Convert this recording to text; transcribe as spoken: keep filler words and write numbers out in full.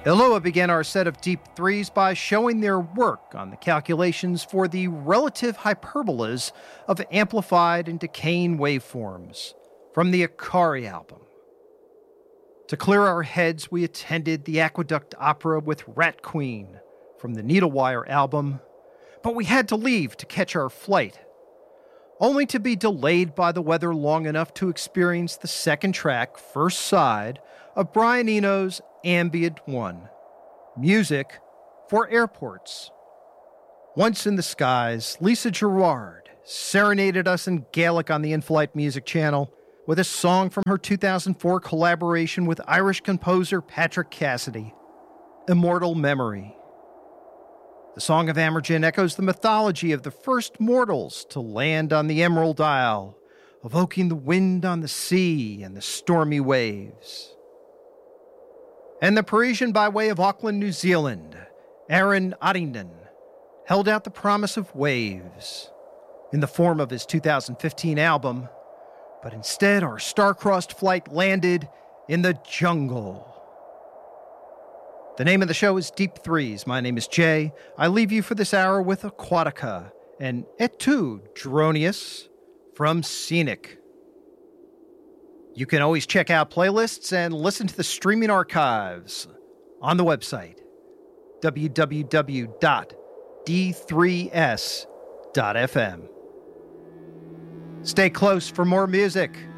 Iloa began our set of deep threes by showing their work on the calculations for the relative hyperbolas of amplified and decaying waveforms from the Akari album. To clear our heads, we attended the Aqueduct Opera with Rat Queen from the Needlewire album, but we had to leave to catch our flight, only to be delayed by the weather long enough to experience the second track, first side, of Brian Eno's Ambient One, music for airports. Once in the skies, Lisa Gerard serenaded us in Gaelic on the In-Flight Music Channel with a song from her two thousand four collaboration with Irish composer Patrick Cassidy, Immortal Memory. The Song of Amergin echoes the mythology of the first mortals to land on the Emerald Isle, evoking the wind on the sea and the stormy waves. And the Parisian by way of Auckland, New Zealand, Aaron Oddington, held out the promise of waves in the form of his two thousand fifteen album, but instead our star-crossed flight landed in the jungle. The name of the show is Deep Threes. My name is Jay. I leave you for this hour with Aquatica and Et tu, Dronius from Scenic. You can always check out playlists and listen to the streaming archives on the website, w w w dot d three s dot f m. Stay close for more music.